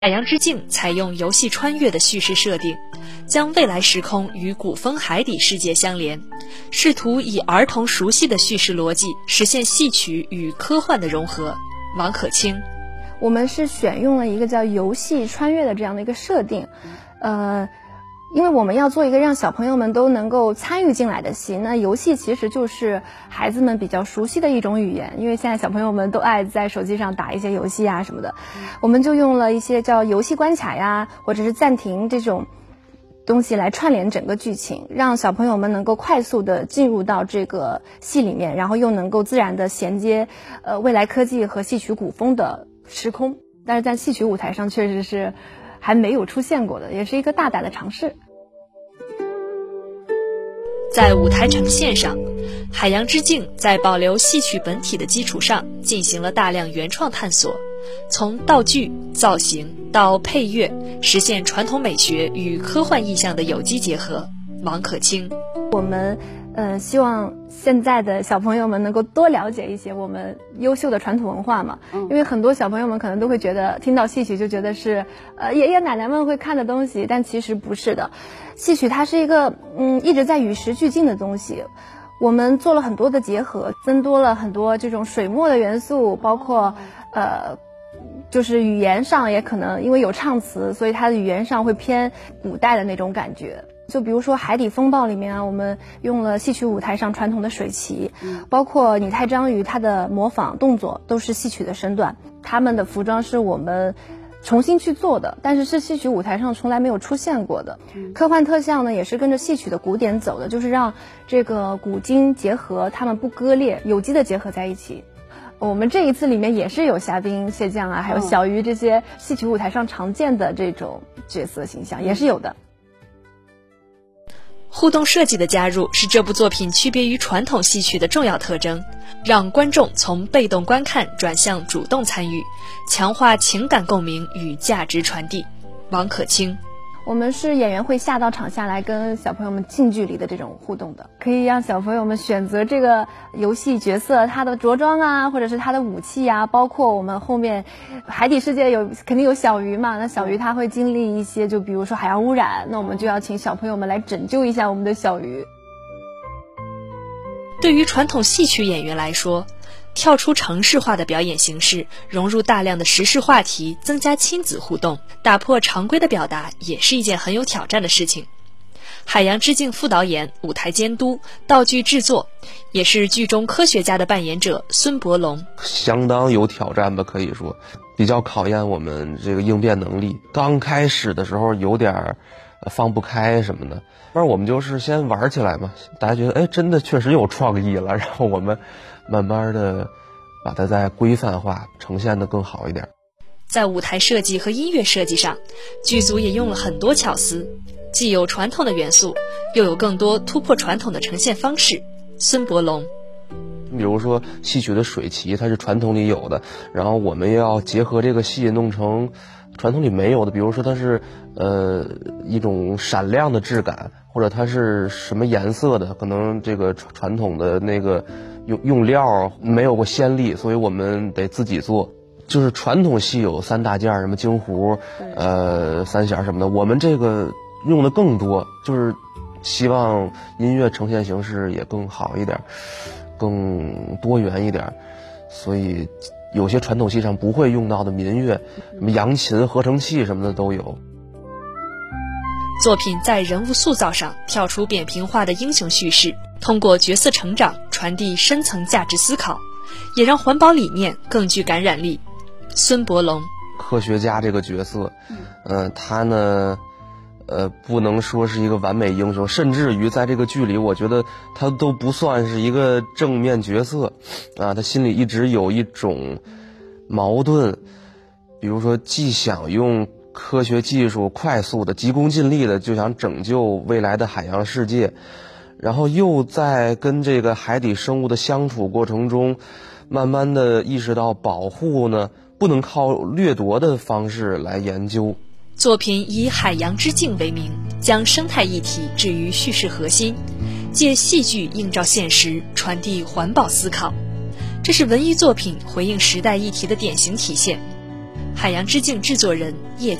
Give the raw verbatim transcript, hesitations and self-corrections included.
海洋之境采用游戏穿越的叙事设定，将未来时空与古风海底世界相连，试图以儿童熟悉的叙事逻辑实现戏曲与科幻的融合。王可清， 我们是选用了一个叫游戏穿越的这样的一个设定，呃，因为我们要做一个让小朋友们都能够参与进来的戏，那游戏其实就是孩子们比较熟悉的一种语言，因为现在小朋友们都爱在手机上打一些游戏啊什么的，我们就用了一些叫游戏关卡呀，或者是暂停这种东西来串联整个剧情，让小朋友们能够快速的进入到这个戏里面，然后又能够自然的衔接呃未来科技和戏曲古风的时空，但是在戏曲舞台上确实是还没有出现过的，也是一个大胆的尝试。 在舞台呈现上，海洋之境在保留戏曲本体的基础上进行了大量原创探索，从道具、造型到配乐，实现传统美学与科幻意象的有机结合。王可清， 我们呃希望现在的小朋友们能够多了解一些我们优秀的传统文化嘛，因为很多小朋友们可能都会觉得听到戏曲就觉得是呃爷爷奶奶们会看的东西，但其实不是的。戏曲它是一个嗯一直在与时俱进的东西，我们做了很多的结合，增多了很多这种水墨的元素，包括呃就是语言上也可能因为有唱词，所以它的语言上会偏古代的那种感觉。就比如说海底风暴里面啊，我们用了戏曲舞台上传统的水旗，包括拟态章鱼它的模仿动作都是戏曲的身段，他们的服装是我们重新去做的，但是是戏曲舞台上从来没有出现过的。科幻特效呢也是跟着戏曲的古典走的，就是让这个古今结合，他们不割裂，有机的结合在一起。我们这一次里面也是有虾兵蟹将啊，还有小鱼这些戏曲舞台上常见的这种角色形象也是有的。 互动设计的加入是这部作品区别于传统戏曲的重要特征，让观众从被动观看转向主动参与，强化情感共鸣与价值传递。王可清， 我们是演员会下到场下来跟小朋友们近距离的这种互动的，可以让小朋友们选择这个游戏角色他的着装啊，或者是他的武器啊，包括我们后面海底世界有肯定有小鱼嘛，那小鱼它会经历一些就比如说海洋污染，那我们就要请小朋友们来拯救一下我们的小鱼。 对于传统戏曲演员来说，跳出程式化的表演形式，融入大量的时事话题，增加亲子互动，打破常规的表达，也是一件很有挑战的事情。海洋之境副导演、舞台监督、道具制作，也是剧中科学家的扮演者孙伯龙。 相当有挑战吧，可以说比较考验我们这个应变能力。刚开始的时候有点放不开什么的，但是我们就是先玩起来嘛，大家觉得哎，真的确实有创意了，然后我们慢慢的把它再规范化，呈现得更好一点。 在舞台设计和音乐设计上，剧组也用了很多巧思，既有传统的元素，又有更多突破传统的呈现方式。孙伯龙， 比如说戏曲的水旗它是传统里有的，然后我们要结合这个戏弄成传统里没有的，比如说它是呃一种闪亮的质感，或者它是什么颜色的，可能这个传统的那个用用料没有过先例，所以我们得自己做。就是传统戏有三大件，什么京胡、呃三弦什么的，我们这个用的更多，就是希望音乐呈现形式也更好一点，更多元一点，所以有些传统戏上不会用到的民乐，什么扬琴、合成器什么的都有。 作品在人物塑造上跳出扁平化的英雄叙事，通过角色成长传递深层价值思考，也让环保理念更具感染力。孙伯龙， 科学家这个角色，呃，他呢，呃，不能说是一个完美英雄，甚至于在这个剧里，我觉得他都不算是一个正面角色，啊，他心里一直有一种矛盾，比如说既想用科学技术快速的急功近利的就想拯救未来的海洋世界，然后又在跟这个海底生物的相处过程中，慢慢的意识到保护呢不能靠掠夺的方式来研究。 作品以海洋之境为名，将生态议题置于叙事核心，借戏剧映照现实，传递环保思考，这是文艺作品回应时代议题的典型体现。 海洋之境制作人叶